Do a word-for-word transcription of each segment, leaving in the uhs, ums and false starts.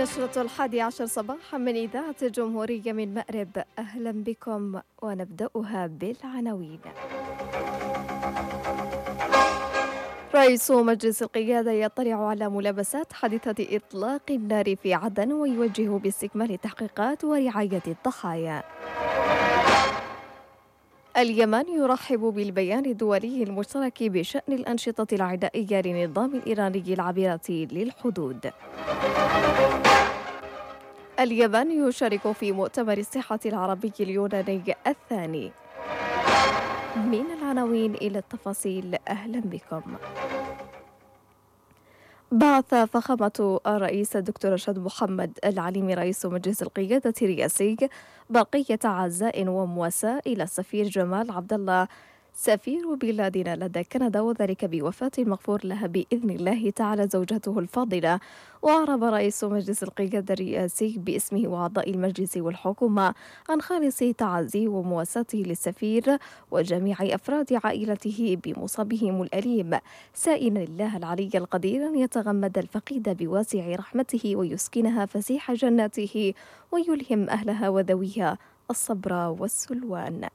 نشرة الحادي عشر صباحا من إذاعة الجمهورية من مأرب. أهلا بكم ونبدأها بالعناوين. رئيس مجلس القيادة يطلع على ملابسات حادثة إطلاق النار في عدن ويوجه باستكمال التحقيقات ورعاية الضحايا. اليمن يرحب بالبيان الدولي المشترك بشأن الأنشطة العدائية للنظام الإيراني العابرة للحدود. اليمن يشارك في مؤتمر الصحة العربي اليوناني الثاني. من العناوين إلى التفاصيل، أهلا بكم. بعث فخامة الرئيس الدكتور رشاد محمد العليمي رئيس مجلس القيادة الرئاسي بقية عزاء ومواساة إلى السفير جمال عبد الله سفير بلادنا لدى كندا، وذلك بوفاة المغفور لها بإذن الله تعالى زوجته الفاضلة. وأعرب رئيس مجلس القيادة الرئاسي باسمه وأعضاء المجلس والحكومة عن خالص تعازيه ومواساته للسفير وجميع أفراد عائلته بمصابهم الأليم، سائلا الله العلي القدير أن يتغمد الفقيد بواسع رحمته ويسكنها فسيح جناته ويلهم أهلها وذويها الصبر والسلوان.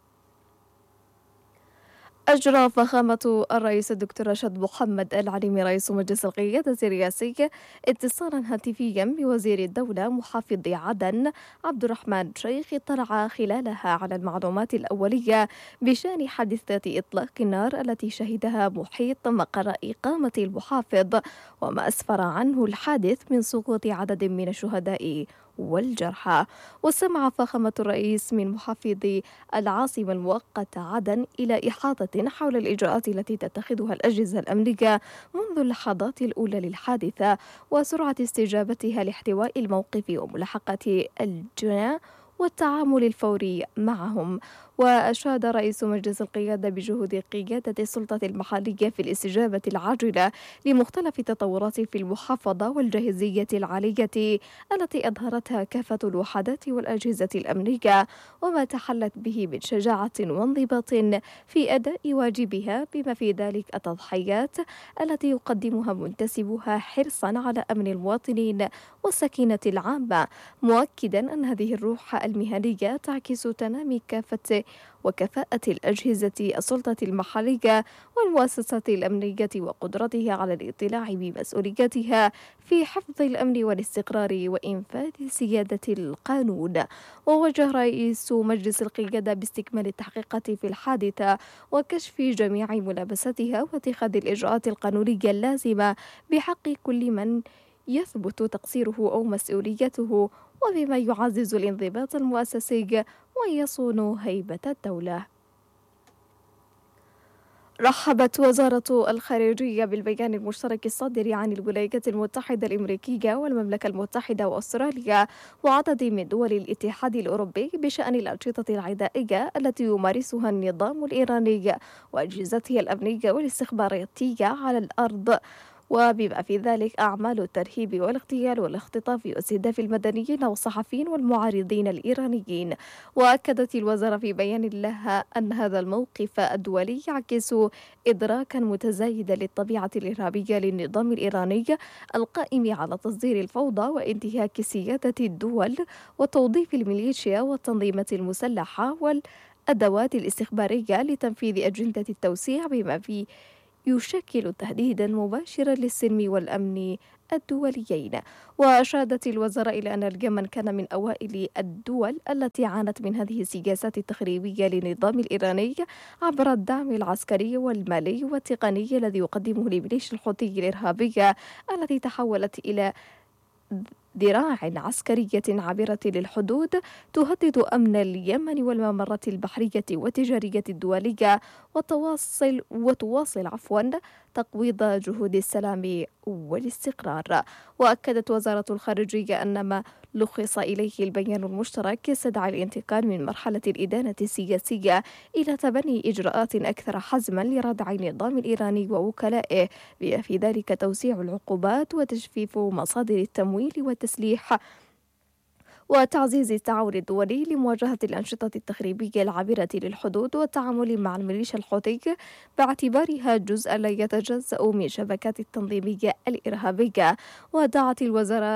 أجرى فخامة الرئيس الدكتور رشاد محمد العليمي رئيس مجلس القيادة الرئاسي اتصالا هاتفيا بوزير الدولة محافظ عدن عبد الرحمن شيخ، اطلع خلالها على المعلومات الأولية بشأن حادثة إطلاق النار التي شهدها محيط مقر إقامة المحافظ، وما أسفر عنه الحادث من سقوط عدد من الشهداء والجرحى. وسمع فخامة الرئيس من محافظ العاصمة المؤقتة عدن إلى إحاطة حول الإجراءات التي تتخذها الأجهزة الأمنية منذ اللحظات الأولى للحادثة وسرعة استجابتها لاحتواء الموقف وملاحقة الجنى والتعامل الفوري معهم. وأشاد رئيس مجلس القيادة بجهود قيادة السلطة المحلية في الاستجابة العاجلة لمختلف التطورات في المحافظة والجاهزية العالية التي أظهرتها كافة الوحدات والأجهزة الأمنية، وما تحلت به من شجاعة وانضباط في أداء واجبها، بما في ذلك التضحيات التي يقدمها منتسبوها حرصا على أمن المواطنين والسكينة العامة، مؤكدا أن هذه الروح المهنية تعكس تنامي كافة وكفاءة الأجهزة السلطة المحلية والمؤسسات الأمنية وقدرتها على الاطلاع بمسؤولياتها في حفظ الأمن والاستقرار وإنفاذ سيادة القانون. ووجه رئيس مجلس القيادة باستكمال التحقيقات في الحادثة وكشف جميع ملابساتها واتخاذ الإجراءات القانونية اللازمة بحق كل من يثبت تقصيره أو مسؤوليته، وبما يعزز الانضباط المؤسسي ويصون هيبة الدولة. رحبت وزارة الخارجية بالبيان المشترك الصادر عن الولايات المتحدة الأمريكية والمملكة المتحدة وأستراليا وعدد من دول الاتحاد الأوروبي بشأن الأنشطة العدائية التي يمارسها النظام الإيراني وأجهزته الأمنية والاستخباراتية على الأرض، وبما في ذلك أعمال الترهيب والاغتيال والاختطاف واستهداف المدنيين والصحفيين والمعارضين الإيرانيين. وأكدت الوزارة في بيان لها أن هذا الموقف الدولي يعكس إدراكا متزايدا للطبيعة الإرهابية للنظام الإيراني القائم على تصدير الفوضى وانتهاك سيادة الدول وتوظيف الميليشيا والتنظيمات المسلحة والأدوات الاستخبارية لتنفيذ أجندة التوسيع، بما في يشكل تهديدا مباشرا للسلم والأمن الدوليين. وأشادت الوزارة إلى أن اليمن كان من أوائل الدول التي عانت من هذه السياسات التخريبية للنظام الإيراني عبر الدعم العسكري والمالي والتقني الذي يقدمه لميليشيا الحوثي الإرهابية التي تحولت إلى ذراع عسكرية عابرة للحدود تهدد أمن اليمن والممرات البحرية والتجارية الدولية وتواصل وتواصل عفوا تقويض جهود السلام والاستقرار. وأكدت وزارة الخارجية أن ما لخص إليه البيان المشترك يستدعي الانتقال من مرحلة الإدانة السياسية إلى تبني إجراءات أكثر حزما لردع النظام الإيراني ووكلائه، بما في ذلك توسيع العقوبات وتجفيف مصادر التمويل والتسليح وتعزيز التعاون الدولي لمواجهة الأنشطة التخريبية العابرة للحدود والتعامل مع الميليشيا الحوثي باعتبارها جزءا لا يتجزأ من شبكات التنظيمية الإرهابية. ودعت الوزارة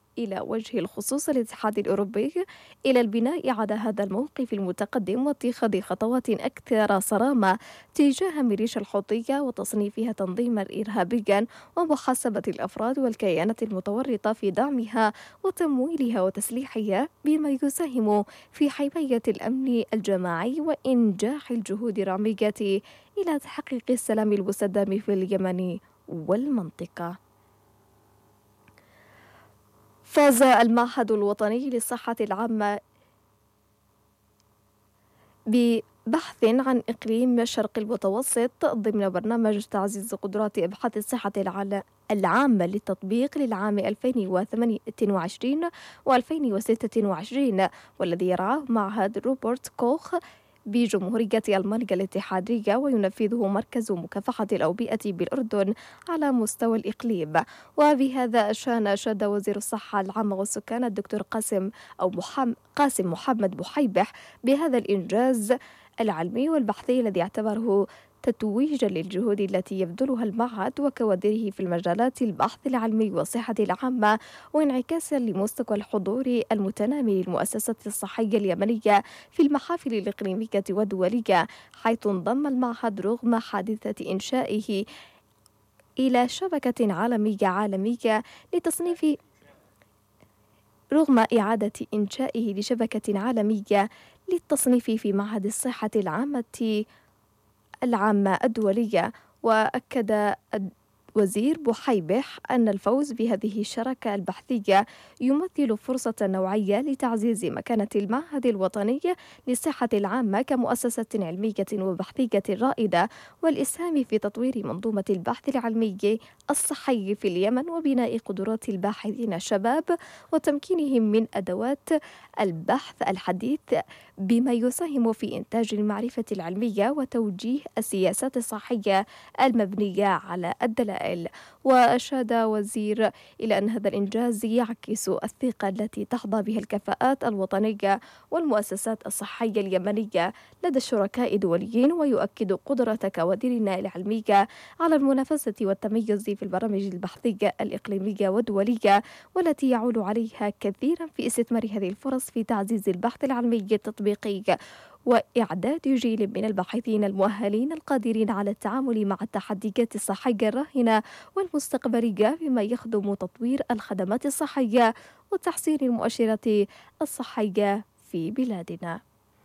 إلى وجه الخصوص الاتحاد الأوروبي إلى البناء على هذا الموقف المتقدم واتخاذ خطوات أكثر صرامة تجاه ميليشيا الحوثية وتصنيفها تنظيما إرهابيا ومحاسبة الأفراد والكيانات المتورطة في دعمها وتمويلها وتسليحها بما يساهم في حماية الأمن الجماعي وإنجاح الجهود الرامية إلى تحقيق السلام المستدام في اليمن والمنطقة. فاز المعهد الوطني للصحة العامة ببحث عن إقليم الشرق المتوسط ضمن برنامج تعزيز قدرات إبحاث الصحة العامة للتطبيق للعام ألفين وثمانية وعشرين وألفين وستة وعشرين، والذي يرعاه معهد روبرت كوخ بجمهورية ألمانيا الاتحادية وينفذه مركز مكافحة الأوبئة بالأردن على مستوى الإقليم. وبهذا الشأن أشاد وزير الصحة العامة والسكان الدكتور قاسم أو محمد قاسم محمد بحيبح بهذا الإنجاز العلمي والبحثي الذي اعتبره تتويجا للجهود التي يبذلها المعهد وكوادره في المجالات البحث العلمي والصحة العامة، وانعكاسا لمستوى الحضور المتنامي للمؤسسات الصحية اليمنية في المحافل الإقليمية والدولية، حيث انضم المعهد رغم حادثة إنشائه إلى شبكة عالمية عالمية لتصنيف رغم إعادة إنشائه لشبكة عالمية للتصنيف في معهد الصحة العامة العامة الدولية. وأكد وزير بحيبح أن الفوز بهذه الشراكة البحثية يمثل فرصة نوعية لتعزيز مكانة المعهد الوطني للصحة العامة كمؤسسة علمية وبحثية رائدة، والإسهام في تطوير منظومة البحث العلمي الصحي في اليمن وبناء قدرات الباحثين الشباب وتمكينهم من أدوات البحث الحديث بما يساهم في إنتاج المعرفة العلمية وتوجيه السياسات الصحية المبنية على الدلائل. وأشاد وزير إلى أن هذا الإنجاز يعكس الثقة التي تحظى بها الكفاءات الوطنية والمؤسسات الصحية اليمنية لدى الشركاء الدوليين، ويؤكد قدرة كوادرنا العلمية على المنافسة والتميز في البرامج البحثية الإقليمية والدولية، والتي يعول عليها كثيرا في استثمار هذه الفرص في تعزيز البحث العلمي التطبيقي وإعداد جيل من الباحثين المؤهلين القادرين على التعامل مع التحديات الصحية الراهنة والمستقبلية بما يخدم تطوير الخدمات الصحية وتحسين المؤشرات الصحية في بلادنا.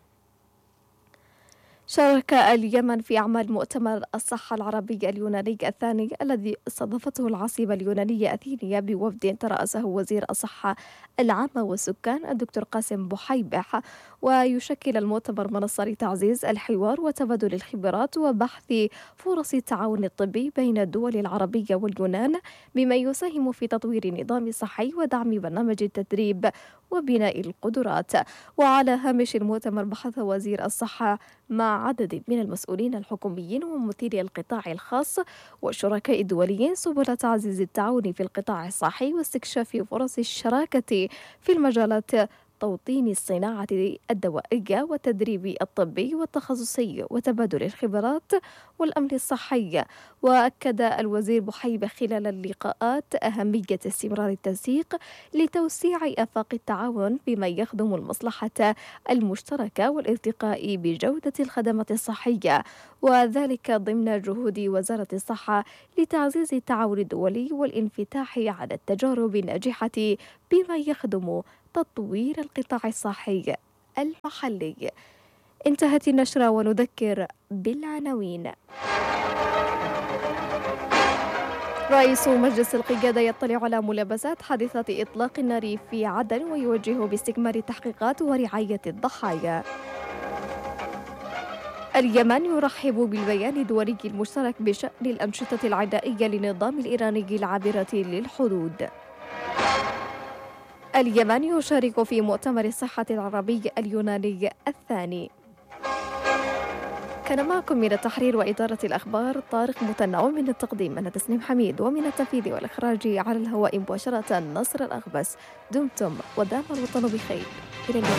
شارك اليمن في أعمال مؤتمر الصحة العربي اليوناني الثاني الذي استضافته العاصمة اليونانية أثينا بوفد ترأسه وزير الصحة العامة والسكان الدكتور قاسم بحيبح. ويشكل المؤتمر منصة لتعزيز الحوار وتبادل الخبرات وبحث فرص التعاون الطبي بين الدول العربية واليونان بما يساهم في تطوير النظام الصحي ودعم برنامج التدريب وبناء القدرات. وعلى هامش المؤتمر بحث وزير الصحة مع عدد من المسؤولين الحكوميين وممثلي القطاع الخاص والشركاء الدوليين سبل تعزيز التعاون في القطاع الصحي واستكشاف فرص الشراكة في المجالات توطين الصناعة الدوائية والتدريب الطبي والتخصصي وتبادل الخبرات والأمن الصحي. وأكد الوزير بحيبة خلال اللقاءات أهمية استمرار التنسيق لتوسيع آفاق التعاون بما يخدم المصلحة المشتركة والارتقاء بجودة الخدمات الصحية، وذلك ضمن جهود وزارة الصحة لتعزيز التعاون الدولي والانفتاح على التجارب الناجحة بما يخدم تطوير القطاع الصحي المحلي. انتهت النشرة ونذكر بالعناوين. رئيس مجلس القيادة يطلع على ملابسات حادثة إطلاق النار في عدن ويوجه باستكمال التحقيقات ورعاية الضحايا. اليمن يرحب بالبيان الدولي المشترك بشأن الأنشطة العدائية للنظام الإيراني العابرة للحدود. اليمن يشارك في مؤتمر الصحة العربي اليوناني الثاني. كان معكم من التحرير وإدارة الأخبار طارق متنع، ومن التقديم أنا تسنيم حميد، ومن التنفيذ والإخراج على الهواء مباشرة نصر الأغبس. دمتم ودام الوطن بخير. إلى اللقاء.